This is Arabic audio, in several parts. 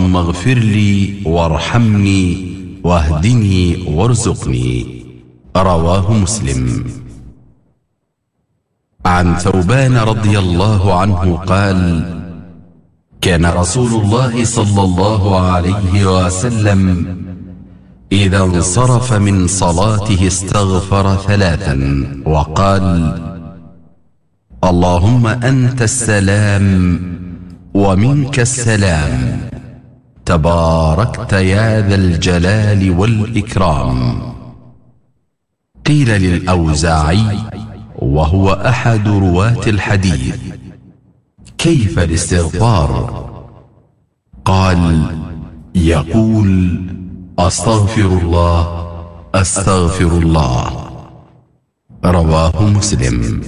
اللهم اغفر لي وارحمني واهدني وارزقني. رواه مسلم. عن ثوبان رضي الله عنه قال: كان رسول الله صلى الله عليه وسلم إذا انصرف من صلاته استغفر ثلاثا وقال: اللهم أنت السلام ومنك السلام، تباركت يا ذا الجلال والإكرام. قيل للأوزاعي وهو أحد رواة الحديث: كيف الاستغفار؟ قال: يقول: أستغفر الله أستغفر الله. رواه مسلم.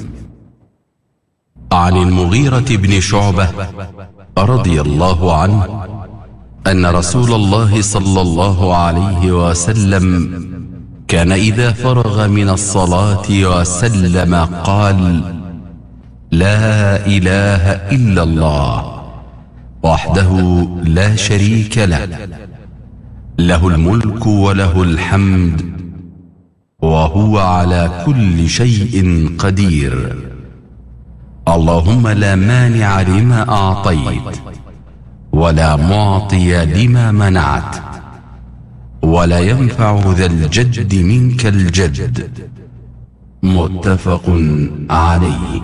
عن المغيرة بن شعبة رضي الله عنه أن رسول الله صلى الله عليه وسلم كان إذا فرغ من الصلاة وسلم قال: لا إله إلا الله وحده لا شريك له، له الملك وله الحمد وهو على كل شيء قدير. اللهم لا مانع لما أعطيت ولا معطي لما منعت ولا ينفع ذا الجد منك الجد. متفق عليه.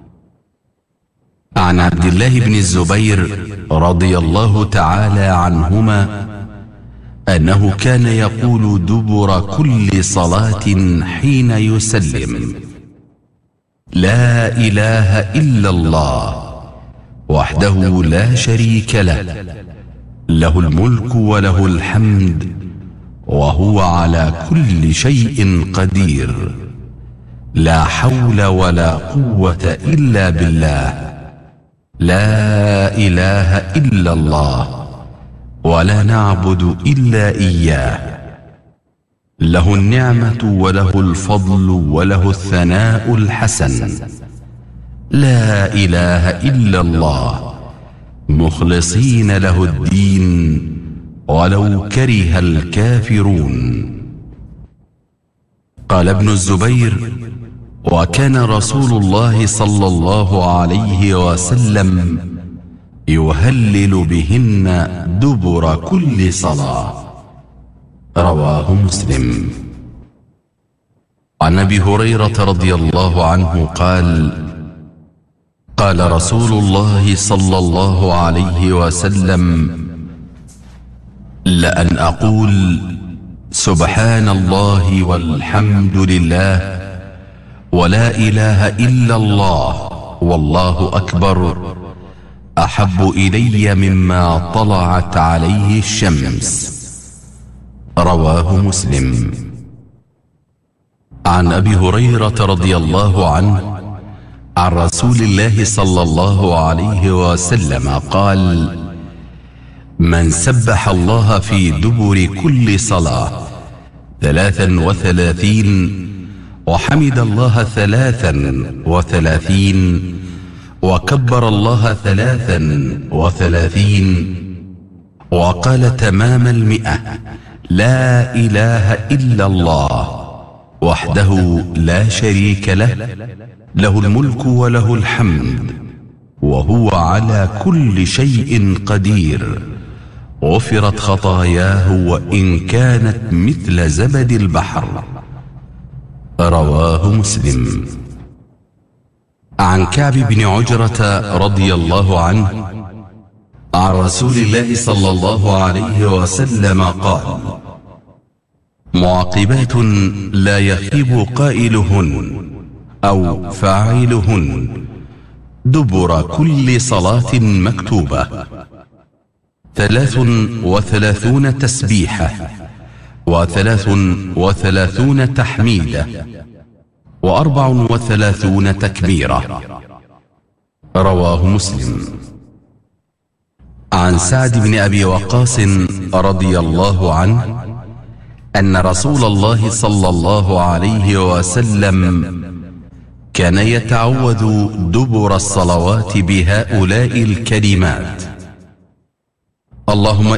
عن عبد الله بن الزبير رضي الله تعالى عنهما أنه كان يقول دبر كل صلاة حين يسلم: لا إله إلا الله وحده لا شريك له، له الملك وله الحمد وهو على كل شيء قدير، لا حول ولا قوة إلا بالله، لا إله إلا الله ولا نعبد إلا إياه، له النعمة وله الفضل وله الثناء الحسن، لا إله إلا الله مخلصين له الدين ولو كره الكافرون. قال ابن الزبير: وكان رسول الله صلى الله عليه وسلم يهلل بهن دبر كل صلاة. رواه مسلم. عن أبي هريرة رضي الله عنه قال: قال رسول الله صلى الله عليه وسلم: لأن أقول سبحان الله والحمد لله ولا إله إلا الله والله أكبر أحب إلي مما طلعت عليه الشمس. رواه مسلم. عن أبي هريرة رضي الله عنه عن رسول الله صلى الله عليه وسلم قال: من سبح الله في دبر كل صلاة 33 وحمد الله 33 وكبر الله 33 وقال تمام 100: لا إله إلا الله وحده لا شريك له، له الملك وله الحمد وهو على كل شيء قدير، غفرت خطاياه وإن كانت مثل زبد البحر. رواه مسلم. عن كعب بن عجرة رضي الله عنه عن رسول الله صلى الله عليه وسلم قال: معقبات لا يخيب قائلهن أو فاعلهن دبر كل صلاة مكتوبة: 33 تسبيحة و33 تحميدة و34 تكبيرة. رواه مسلم. عن سعد بن أبي وقاص رضي الله عنه أن رسول الله صلى الله عليه وسلم كان يتعوذ دبر الصلوات بهؤلاء الكلمات: اللهم